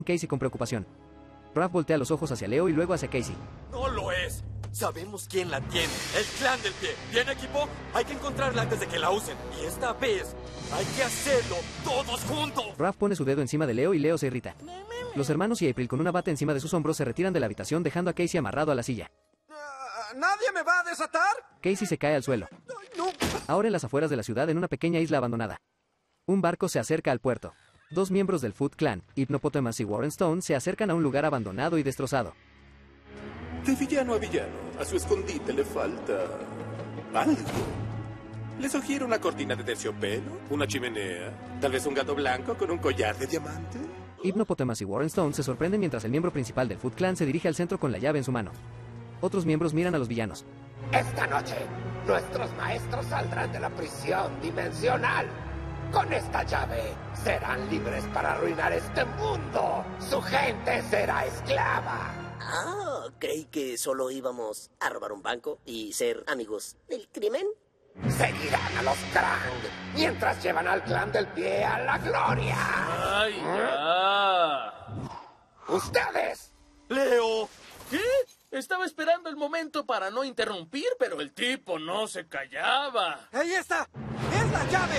Casey con preocupación. Raph voltea los ojos hacia Leo y luego hacia Casey. No lo es. Sabemos quién la tiene. El clan del pie. ¿Bien, equipo? Hay que encontrarla antes de que la usen. Y esta vez hay que hacerlo todos juntos. Raph pone su dedo encima de Leo y Leo se irrita. Los hermanos y April con una bata encima de sus hombros se retiran de la habitación dejando a Casey amarrado a la silla. ¿Nadie me va a desatar? Casey se cae al suelo. No. Ahora en las afueras de la ciudad en una pequeña isla abandonada. Un barco se acerca al puerto. Dos miembros del Foot Clan, Hypnopotamus y Warren Stone, se acercan a un lugar abandonado y destrozado. De villano a villano, a su escondite le falta algo. ¿Le sugiero una cortina de terciopelo? ¿Una chimenea? ¿Tal vez un gato blanco con un collar de diamante? Hypnopotamus y Warren Stone se sorprenden mientras el miembro principal del Foot Clan se dirige al centro con la llave en su mano. Otros miembros miran a los villanos. Esta noche, nuestros maestros saldrán de la prisión dimensional. Con esta llave, serán libres para arruinar este mundo. Su gente será esclava. Ah, creí que solo íbamos a robar un banco y ser amigos del crimen. Seguirán a los Krang mientras llevan al clan del pie a la gloria. ¡Ay, ya! ¡Ustedes! ¡Leo! ¿Qué? Estaba esperando el momento para no interrumpir, pero el tipo no se callaba. ¡Ahí está! ¡Es la llave!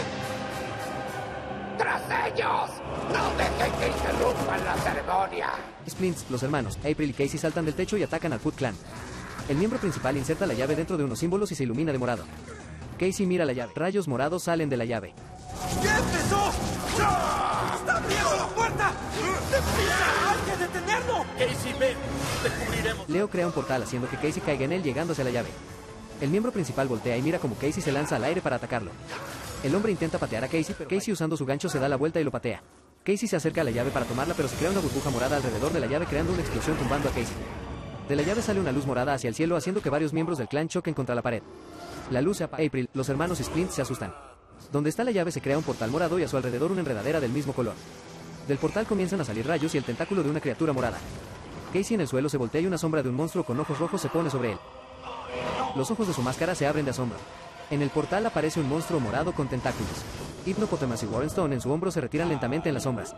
¡Tras ellos! ¡No dejen que interrumpan la ceremonia! Splints, los hermanos, April y Casey saltan del techo y atacan al Foot Clan. El miembro principal inserta la llave dentro de unos símbolos y se ilumina de morado. Casey mira la llave. Rayos morados salen de la llave. ¡Ya empezó! ¡Está abriendo la puerta! ¡Deprisa! ¡Hay que detenerlo! Casey, ven, te cubriremos. Leo crea un portal haciendo que Casey caiga en él llegando hacia la llave. El miembro principal voltea y mira como Casey se lanza al aire para atacarlo. El hombre intenta patear a Casey, pero Casey usando su gancho se da la vuelta y lo patea. Casey se acerca a la llave para tomarla, pero se crea una burbuja morada alrededor de la llave creando una explosión tumbando a Casey. De la llave sale una luz morada hacia el cielo haciendo que varios miembros del clan choquen contra la pared. La luz se apaga. April, los hermanos y Splint se asustan. Donde está la llave se crea un portal morado y a su alrededor una enredadera del mismo color. Del portal comienzan a salir rayos y el tentáculo de una criatura morada. Casey en el suelo se voltea y una sombra de un monstruo con ojos rojos se pone sobre él. Los ojos de su máscara se abren de asombro. En el portal aparece un monstruo morado con tentáculos. Hypnopotamus y Warren Stone en su hombro se retiran lentamente en las sombras.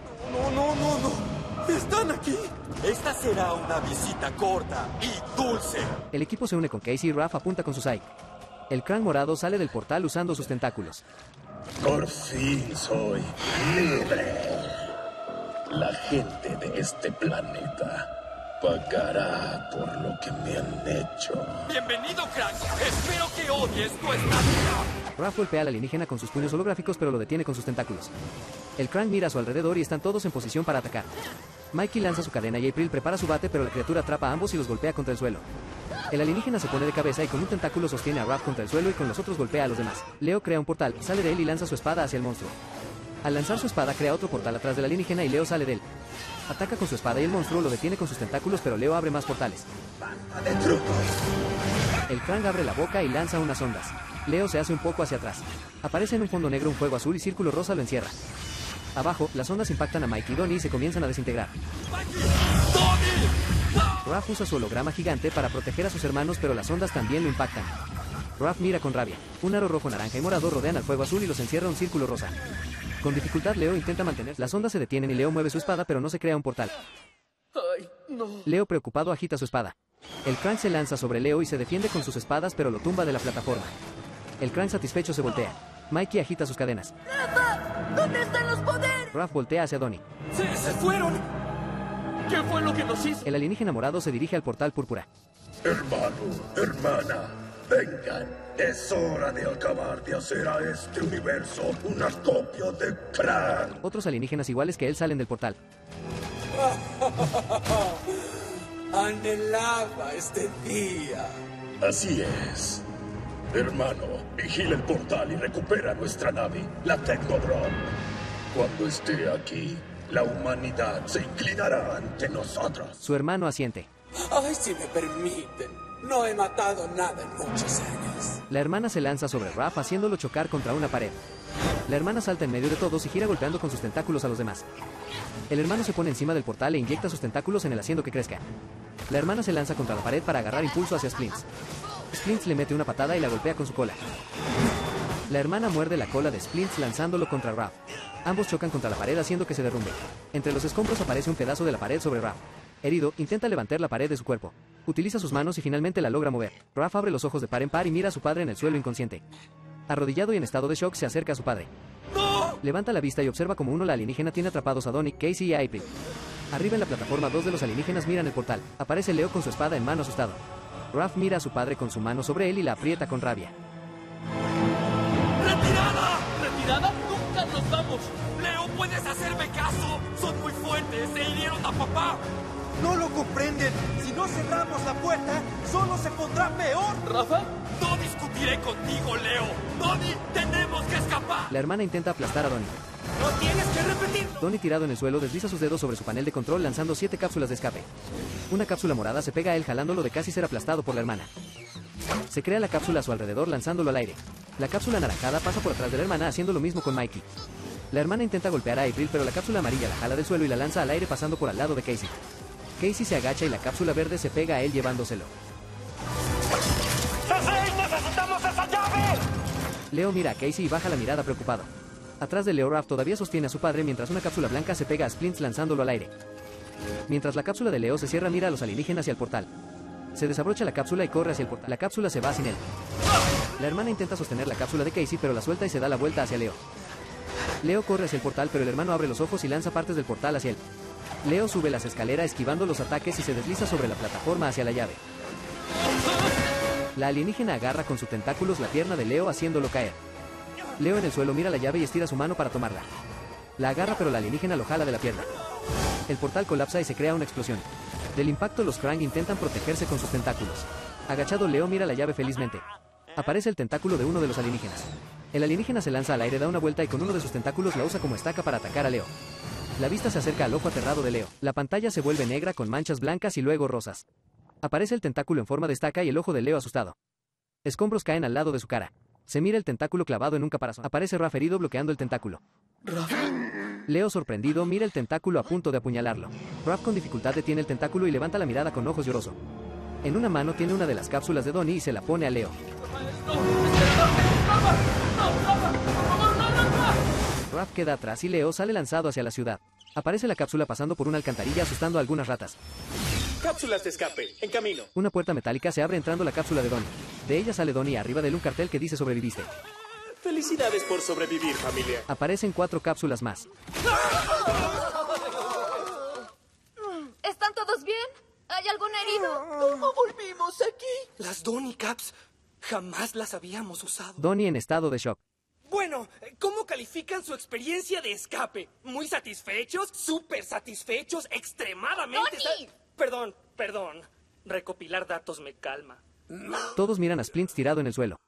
No. ¿Están aquí? Esta será una visita corta y dulce. El equipo se une con Casey y Raph apunta con su Psyche. El Krang morado sale del portal usando sus tentáculos. Por fin soy libre. La gente de este planeta pagará por lo que me han hecho. Bienvenido, Krang. Espero que odies nuestra vida. Raph golpea al alienígena con sus puños holográficos pero lo detiene con sus tentáculos. El Krang mira a su alrededor y están todos en posición para atacar. Mikey lanza su cadena y April prepara su bate pero la criatura atrapa a ambos y los golpea contra el suelo. El alienígena se pone de cabeza y con un tentáculo sostiene a Raph contra el suelo y con los otros golpea a los demás. Leo crea un portal, sale de él y lanza su espada hacia el monstruo. Al lanzar su espada crea otro portal atrás del alienígena y Leo sale de él. Ataca con su espada y el monstruo lo detiene con sus tentáculos pero Leo abre más portales. El Krang abre la boca y lanza unas ondas. Leo se hace un poco hacia atrás. Aparece en un fondo negro un fuego azul y círculo rosa lo encierra. Abajo, las ondas impactan a Mike y Donnie y se comienzan a desintegrar. Raph usa su holograma gigante para proteger a sus hermanos pero las ondas también lo impactan. Raph mira con rabia. Un aro rojo, naranja y morado rodean al fuego azul y los encierra un círculo rosa. Con dificultad Leo intenta mantener. Las ondas se detienen y Leo mueve su espada pero no se crea un portal. Ay, no. Leo preocupado agita su espada. El Krang se lanza sobre Leo y se defiende con sus espadas pero lo tumba de la plataforma. El Krang satisfecho se voltea. Mikey agita sus cadenas. ¡Rafa! ¿Dónde están los poderes? Raph voltea hacia Donnie. ¡Se fueron! ¿Qué fue lo que nos hizo? El alienígena morado se dirige al portal púrpura. Hermano, hermana, vengan. Es hora de acabar de hacer a este universo una copia de Krang. Otros alienígenas iguales que él salen del portal. Anhelaba este día. Así es. Hermano, vigila el portal y recupera nuestra nave, la Technodrome. Cuando esté aquí, la humanidad se inclinará ante nosotros. Su hermano asiente. Ay, si me permiten. No he matado nada en muchos años. La hermana se lanza sobre Raph haciéndolo chocar contra una pared. La hermana salta en medio de todos y gira golpeando con sus tentáculos a los demás. El hermano se pone encima del portal e inyecta sus tentáculos en él haciendo que crezca. La hermana se lanza contra la pared para agarrar impulso hacia Splints. Splints le mete una patada y la golpea con su cola. La hermana muerde la cola de Splints lanzándolo contra Raph. Ambos chocan contra la pared haciendo que se derrumbe. Entre los escombros aparece un pedazo de la pared sobre Raph. Herido, intenta levantar la pared de su cuerpo. Utiliza sus manos y finalmente la logra mover. Raph abre los ojos de par en par y mira a su padre en el suelo inconsciente. Arrodillado y en estado de shock se acerca a su padre. Levanta la vista y observa como la alienígena tiene atrapados a Donnie, Casey y a April. Arriba en la plataforma, dos de los alienígenas miran el portal. Aparece Leo con su espada en mano asustado. Raph mira a su padre con su mano sobre él y la aprieta con rabia. ¡Retirada! ¿Retirada? ¡Nunca nos vamos! Leo, ¿puedes hacerme caso? Son muy fuertes, se hirieron a papá. No lo comprenden. Si no cerramos la puerta, solo se pondrá peor. ¿Rafa? No discutiré contigo, Leo. Donnie, tenemos que escapar. La hermana intenta aplastar a Donnie. No tienes que repetirlo. Donnie, tirado en el suelo, desliza sus dedos sobre su panel de control lanzando 7 cápsulas de escape. Una cápsula morada se pega a él jalándolo de casi ser aplastado por la hermana. Se crea la cápsula a su alrededor lanzándolo al aire. La cápsula anaranjada pasa por atrás de la hermana haciendo lo mismo con Mikey. La hermana intenta golpear a April, pero la cápsula amarilla la jala del suelo y la lanza al aire pasando por al lado de Casey. Casey se agacha y la cápsula verde se pega a él llevándoselo. ¡Sensei, necesitamos esa llave! Leo mira a Casey y baja la mirada preocupado. Atrás de Leo, Raph todavía sostiene a su padre mientras una cápsula blanca se pega a Splints lanzándolo al aire. Mientras la cápsula de Leo se cierra, mira a los alienígenas y al portal. Se desabrocha la cápsula y corre hacia el portal. La cápsula se va sin él. La hermana intenta sostener la cápsula de Casey, pero la suelta y se da la vuelta hacia Leo. Leo corre hacia el portal, pero el hermano abre los ojos y lanza partes del portal hacia él. Leo sube las escaleras esquivando los ataques y se desliza sobre la plataforma hacia la llave. La alienígena agarra con sus tentáculos la pierna de Leo haciéndolo caer. Leo en el suelo mira la llave y estira su mano para tomarla. La agarra, pero la alienígena lo jala de la pierna. El portal colapsa y se crea una explosión. Del impacto, los Krang intentan protegerse con sus tentáculos. Agachado, Leo mira la llave felizmente. Aparece el tentáculo de uno de los alienígenas. El alienígena se lanza al aire, da una vuelta y con uno de sus tentáculos la usa como estaca para atacar a Leo. La vista se acerca al ojo aterrado de Leo. La pantalla se vuelve negra con manchas blancas y luego rosas. Aparece el tentáculo en forma de estaca y el ojo de Leo asustado. Escombros caen al lado de su cara. Se mira el tentáculo clavado en un caparazón. Aparece Raph herido bloqueando el tentáculo. Leo, sorprendido, mira el tentáculo a punto de apuñalarlo. Raph con dificultad detiene el tentáculo y levanta la mirada con ojos llorosos. En una mano tiene una de las cápsulas de Donnie y se la pone a Leo. Raph queda atrás y Leo sale lanzado hacia la ciudad. Aparece la cápsula pasando por una alcantarilla asustando a algunas ratas. Cápsulas de escape, en camino. Una puerta metálica se abre entrando la cápsula de Donnie. De ella sale Donnie arriba de un cartel que dice sobreviviste. Felicidades por sobrevivir, familia. Aparecen 4 cápsulas más. ¿Están todos bien? ¿Hay algún herido? ¿Cómo volvimos aquí? Las Donnie Caps jamás las habíamos usado. Donnie en estado de shock. Bueno, ¿cómo califican su experiencia de escape? ¿Muy satisfechos? ¿Súper satisfechos? ¿Extremadamente? Perdón. Recopilar datos me calma. Todos miran a Splints tirado en el suelo.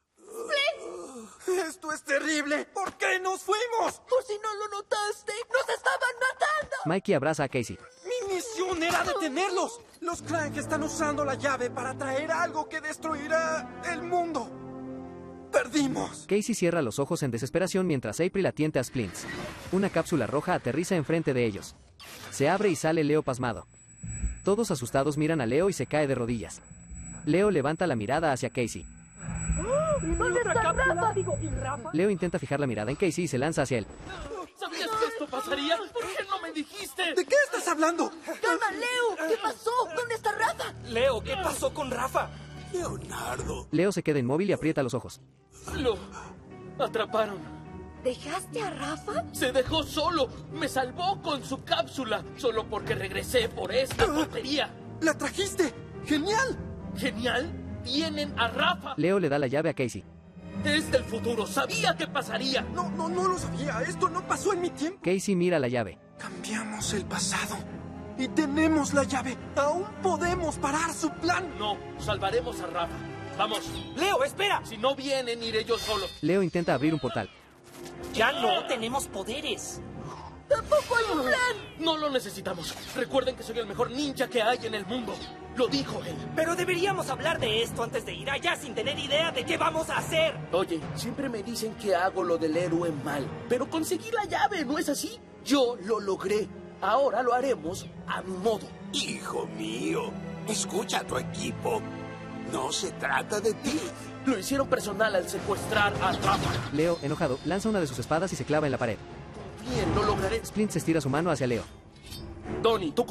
¡Esto es terrible! ¿Por qué nos fuimos? Por si no lo notaste, ¡nos estaban matando! Mikey abraza a Casey. ¡Mi misión era detenerlos! Los Krang están usando la llave para traer algo que destruirá el mundo. ¡Perdimos! Casey cierra los ojos en desesperación mientras April atiende a Splints. Una cápsula roja aterriza enfrente de ellos. Se abre y sale Leo pasmado. Todos asustados miran a Leo y se cae de rodillas. Leo levanta la mirada hacia Casey. ¿Dónde está Rafa? Leo intenta fijar la mirada en Casey y se lanza hacia él. ¿Sabías que esto pasaría? ¿Por qué no me dijiste? ¿De qué estás hablando? ¡Calma, Leo! ¿Qué pasó? ¿Dónde está Rafa? Leo, ¿qué pasó con Rafa? Leonardo. Leo se queda inmóvil y aprieta los ojos. Lo atraparon. ¿Dejaste a Rafa? Se dejó solo. Me salvó con su cápsula. Solo porque regresé por esta tontería. ¡La trajiste! ¡Genial! ¿Genial? Tienen a Rafa. Leo le da la llave a Casey. Es del futuro. Sabía que pasaría. No lo sabía. Esto no pasó en mi tiempo. Casey mira la llave. Cambiamos el pasado. Y tenemos la llave. Aún podemos parar su plan. No, salvaremos a Rafa. Vamos. Leo, espera. Si no vienen, iré yo solo. Leo intenta abrir un portal. Ya no tenemos poderes. ¡Tampoco hay un plan! No lo necesitamos. Recuerden que soy el mejor ninja que hay en el mundo. Lo dijo él. Pero deberíamos hablar de esto antes de ir allá sin tener idea de qué vamos a hacer. Oye, siempre me dicen que hago lo del héroe mal. Pero conseguí la llave, ¿no es así? Yo lo logré. Ahora lo haremos a mi modo. Hijo mío, escucha a tu equipo. No se trata de ti. Lo hicieron personal al secuestrar a Rafa. Leo, enojado, lanza una de sus espadas y se clava en la pared. bien, lo lograré. Splint se estira su mano hacia Leo. Donnie, tú